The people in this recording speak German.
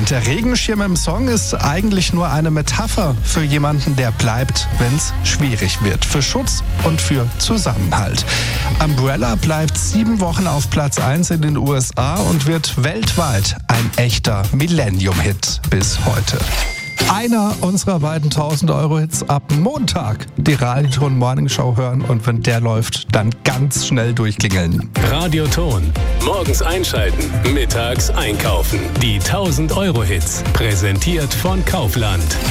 Und der Regenschirm im Song ist eigentlich nur eine Metapher für jemanden, der bleibt, wenn es schwierig wird. Für Schutz und für Zusammenhalt. Umbrella bleibt 7 Wochen auf Platz 1 in den USA und wird weltweit ein echter Millennium-Hit bis heute. Einer unserer beiden 1000-Euro-Hits ab Montag. Die Radioton Morning Show hören und wenn der läuft, dann ganz schnell durchklingeln. Radioton. Morgens einschalten, mittags einkaufen. Die 1000-Euro-Hits. Präsentiert von Kaufland.